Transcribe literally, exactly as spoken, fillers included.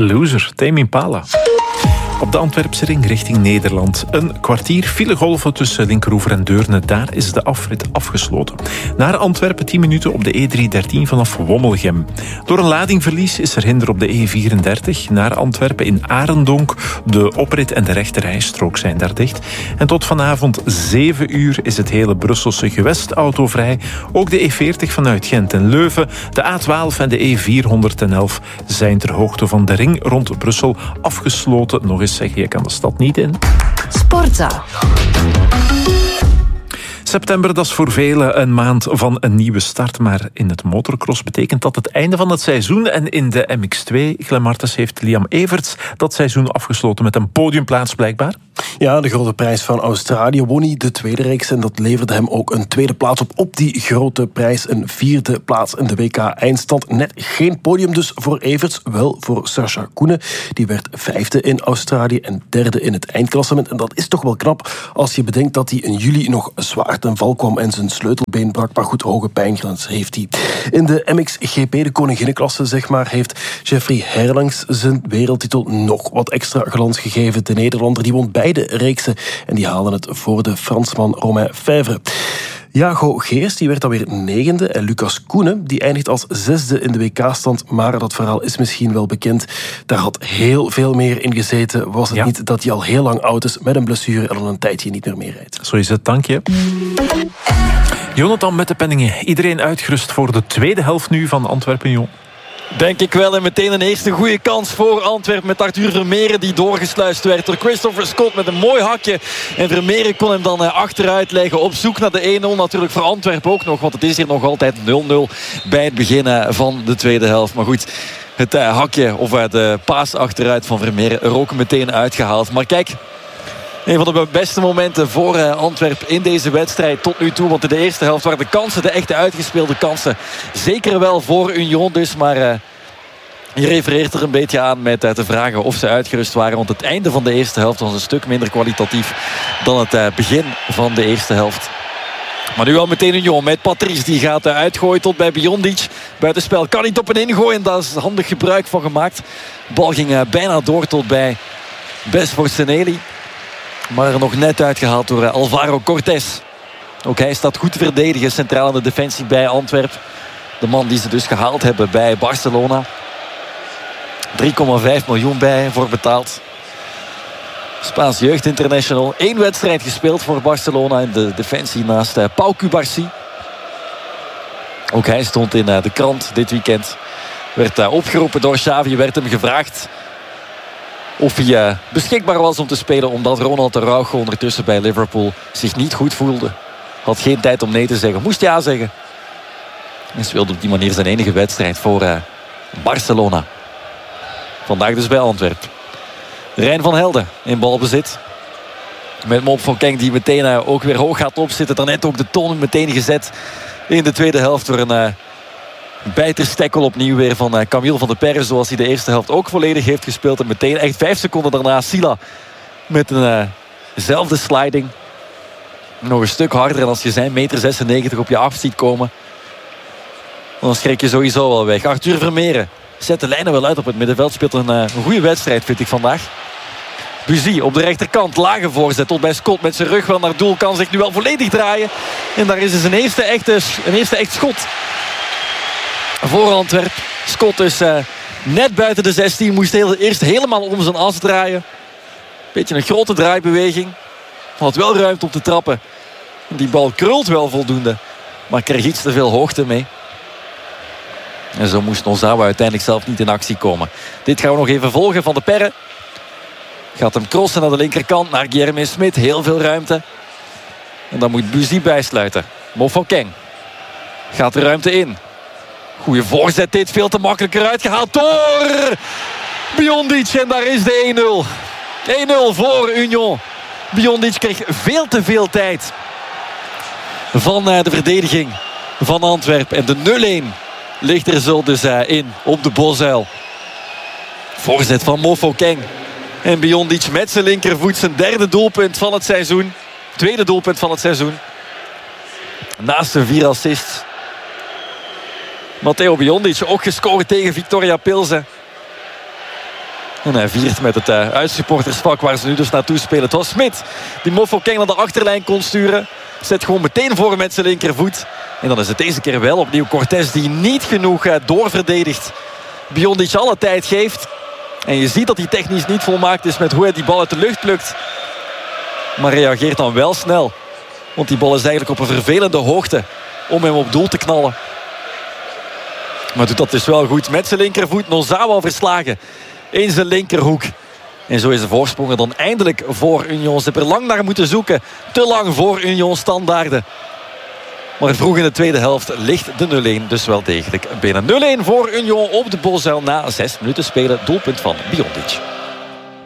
Loser, Tame Impala. Op de Antwerpse ring richting Nederland. Een kwartier filegolven tussen Linkeroever en Deurne. Daar is de afrit afgesloten. Naar Antwerpen tien minuten op de E driehonderddertien vanaf Wommelgem. Door een ladingverlies is er hinder op de E vierendertig. Naar Antwerpen in Arendonk. De oprit en de rechterrijstrook zijn daar dicht. En tot vanavond zeven uur is het hele Brusselse gewest autovrij. Ook de E veertig vanuit Gent en Leuven. De A twaalf en de E vierhonderdelf zijn ter hoogte van de ring rond Brussel afgesloten. Nog eens zeggen, je kan de stad niet in. Sportza. September, dat is voor velen een maand van een nieuwe start. Maar in het motocross betekent dat het einde van het seizoen. En in de M X twee, Glen Martens, heeft Liam Everts dat seizoen afgesloten met een podiumplaats blijkbaar. Ja, de grote prijs van Australië won hij de tweede reeks. En dat leverde hem ook een tweede plaats op op die grote prijs. Een vierde plaats in de W K-eindstand. Net geen podium dus voor Everts. Wel voor Sacha Koenen. Die werd vijfde in Australië en derde in het eindklassement. En dat is toch wel knap als je bedenkt dat hij in juli nog zwaar ten val kwam en zijn sleutelbeen brak. Maar goed, hoge pijngrens heeft hij. In de M X G P, de koninginnenklasse, zeg maar, heeft Jeffrey Herlangs zijn wereldtitel nog wat extra glans gegeven. De Nederlander die won beide reeksen en die halen het voor de Fransman Romain Fèvre. Jago Geers die werd dan weer negende en Lucas Koenen die eindigt als zesde in de W K-stand. Maar dat verhaal is misschien wel bekend. Daar had heel veel meer in gezeten. Was het ja. niet dat hij al heel lang oud is met een blessure en al een tijdje niet meer meerijdt. Zo is het, dank je. Jonathan met de penningen. Iedereen uitgerust voor de tweede helft nu van Antwerpen-Jong. Denk ik wel. En meteen een eerste goede kans voor Antwerpen met Arthur Vermeeren die doorgesluist werd door Christopher Scott met een mooi hakje. En Vermeeren kon hem dan achteruit leggen op zoek naar de een nul. Natuurlijk voor Antwerpen ook nog, want het is hier nog altijd nul nul bij het begin van de tweede helft. Maar goed, het hakje of de paas achteruit van Vermeeren er ook meteen uitgehaald. Maar kijk, een van de beste momenten voor Antwerpen in deze wedstrijd tot nu toe. Want in de eerste helft waren de kansen, de echte uitgespeelde kansen, zeker wel voor Union dus. Maar uh, je refereert er een beetje aan met uh, te vragen of ze uitgerust waren. Want het einde van de eerste helft was een stuk minder kwalitatief dan het uh, begin van de eerste helft. Maar nu al meteen Union met Patrice. Die gaat uh, uitgooien tot bij Biondic. Buitenspel kan niet op een ingooien. Daar is handig gebruik van gemaakt. De bal ging uh, bijna door tot bij Bes voor Seneli. Maar er nog net uitgehaald door Alvaro Cortés. Ook hij staat goed te verdedigen. Centraal in de defensie bij Antwerpen. De man die ze dus gehaald hebben bij Barcelona. drie komma vijf miljoen bij voor betaald. Spaans Jeugd International. Eén wedstrijd gespeeld voor Barcelona in de defensie naast Pau Cubarsí. Ook hij stond in de krant dit weekend. Werd opgeroepen door Xavi. Werd hem gevraagd of hij uh, beschikbaar was om te spelen, omdat Ronald Araujo ondertussen bij Liverpool zich niet goed voelde. Had geen tijd om nee te zeggen. Moest ja zeggen. En speelde op die manier zijn enige wedstrijd voor uh, Barcelona. Vandaag dus bij Antwerpen. Rijn van Helden in balbezit. Met Mop van Kenk die meteen uh, ook weer hoog gaat opzitten. Daarnet ook de toon meteen gezet in de tweede helft door een Uh, bijterstekkel opnieuw weer van uh, Camille van der Perre, zoals hij de eerste helft ook volledig heeft gespeeld. En meteen echt vijf seconden daarna Sila met een uh, sliding. Nog een stuk harder. En als je zijn meter zesennegentig op je af ziet komen, dan schrik je sowieso wel weg. Arthur Vermeeren zet de lijnen wel uit op het middenveld. Speelt een, uh, een goede wedstrijd, vind ik vandaag. Buzy op de rechterkant, lage voorzet tot bij Scott met zijn rug wel naar doel. Kan zich nu wel volledig draaien. En daar is dus een eerste echte, een eerste echt schot voor Antwerpen. Scott is uh, net buiten de zestien. Moest heel, eerst helemaal om zijn as draaien. Beetje een grote draaibeweging. Had wel ruimte om te trappen. Die bal krult wel voldoende. Maar kreeg iets te veel hoogte mee. En zo moest Nozawa uiteindelijk zelf niet in actie komen. Dit gaan we nog even volgen van de Perre. Gaat hem crossen naar de linkerkant. Naar Guilherme Smit. Heel veel ruimte. En dan moet Buzy bijsluiten. Mofokeng gaat de ruimte in. Goeie voorzet dit. Veel te makkelijker uitgehaald door Biondic. En daar is de één nul. één nul voor Union. Biondic kreeg veel te veel tijd van de verdediging van Antwerpen. En de nul één ligt er zo dus in op de Bosuil. Voorzet van Mofokeng. En Biondic met zijn linkervoet zijn derde doelpunt van het seizoen. Tweede doelpunt van het seizoen. Naast zijn vier assists. Matteo Biondic ook gescoord tegen Victoria Pilsen. En hij viert met het uh, uitsupportersvak waar ze nu dus naartoe spelen. Het was Smit die Mofokeng naar de achterlijn kon sturen. Zet gewoon meteen voor met zijn linkervoet. En dan is het deze keer wel opnieuw Cortés die niet genoeg uh, doorverdedigt. Biondic alle tijd geeft. En je ziet dat hij technisch niet volmaakt is met hoe hij die bal uit de lucht plukt. Maar reageert dan wel snel. Want die bal is eigenlijk op een vervelende hoogte om hem op doel te knallen. Maar doet dat dus wel goed met zijn linkervoet. Nozawa verslagen in zijn linkerhoek. En zo is de voorsprong dan eindelijk voor Union. Ze hebben er lang naar moeten zoeken. Te lang voor Union standaarden. Maar vroeg in de tweede helft ligt de nul-een dus wel degelijk binnen. nul-een voor Union op de Bosuil na zes minuten spelen. Doelpunt van Biondic.